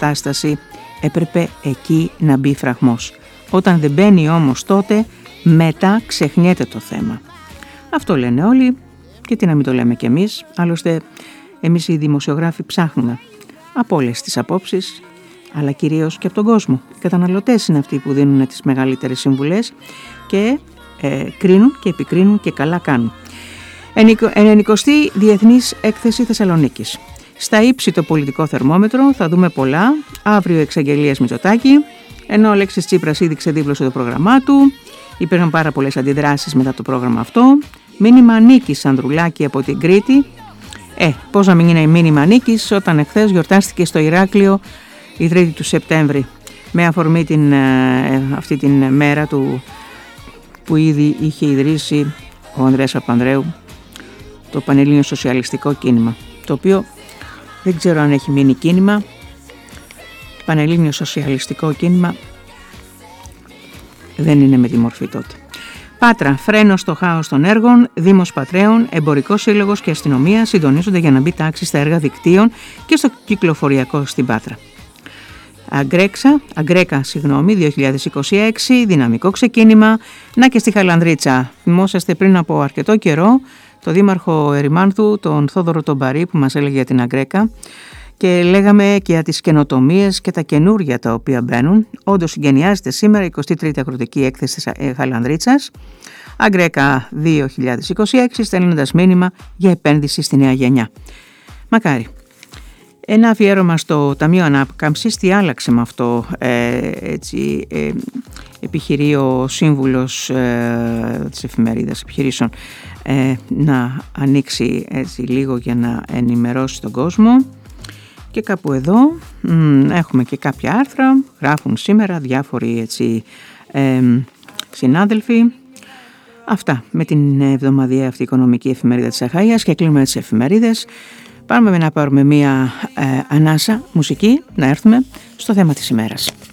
κατάσταση έπρεπε εκεί να μπει φραγμός. Όταν δεν μπαίνει όμως τότε, μετά ξεχνιέται το θέμα. Αυτό λένε όλοι και τι να μην το λέμε κι εμείς. Άλλωστε εμείς οι δημοσιογράφοι ψάχνουμε από όλες τις απόψεις, αλλά κυρίως και από τον κόσμο. Οι καταναλωτές είναι αυτοί που δίνουν τις μεγαλύτερες συμβουλές και κρίνουν και επικρίνουν και καλά κάνουν. 90η Διεθνής Έκθεση Θεσσαλονίκης. Στα ύψη το πολιτικό θερμόμετρο, θα δούμε πολλά. Αύριο εξαγγελίες Μητσοτάκη, ενώ ο Αλέξης Τσίπρας ήδη ξεδίβλωσε το πρόγραμμά του. Υπήρχαν πάρα πολλές αντιδράσεις μετά το πρόγραμμα αυτό. Μήνυμα Νίκης Ανδρουλάκη από την Κρήτη. Πώς να μην είναι η μήνυμα Νίκης όταν εχθές γιορτάστηκε στο Ηράκλειο η 3η του Σεπτέμβρη, με αφορμή αυτή την μέρα του που ήδη είχε ιδρύσει ο Ανδρέας Παπανδρέου το Πανελλήνιο Σοσιαλιστικό Κίνημα, το οποίο δεν ξέρω αν έχει μείνει κίνημα. Πανελλήνιο Σοσιαλιστικό Κίνημα δεν είναι με τη μορφή τότε. Πάτρα, φρένο στο χάος των έργων, Δήμος Πατρέων, Εμπορικός Σύλλογος και Αστυνομία συντονίζονται για να μπει τάξη στα έργα δικτύων και στο κυκλοφοριακό στην Πάτρα. Αγκρέκα, 2026, δυναμικό ξεκίνημα. Να και στη Χαλανδρίτσα. Θυμόσαστε πριν από αρκετό καιρό το δήμαρχο Ερημάνθου, τον Θόδωρο τον Παρή, που μας έλεγε για την Αγκρέκα και λέγαμε και για τις καινοτομίες και τα καινούργια τα οποία μπαίνουν. Όντως συγκενιάζεται σήμερα η 23η Αγροτική Έκθεση Χαλανδρίτσας. Αγκρέκα 2026, στέλνοντας μήνυμα για επένδυση στη νέα γενιά. Μακάρι. Ένα αφιέρωμα στο Ταμείο Ανάκαμψης, τι άλλαξε με αυτό, επιχειρεί ο σύμβουλος της εφημερίδας επιχειρήσεων να ανοίξει έτσι λίγο για να ενημερώσει τον κόσμο. Και κάπου εδώ έχουμε και κάποια άρθρα, γράφουν σήμερα διάφοροι συνάδελφοι. Αυτά με την εβδομαδιαία αυτή οικονομική εφημερίδα της Αχαΐας και κλείνουμε τις εφημερίδες. Πάμε να πάρουμε μία ανάσα μουσική, να έρθουμε στο θέμα της ημέρας.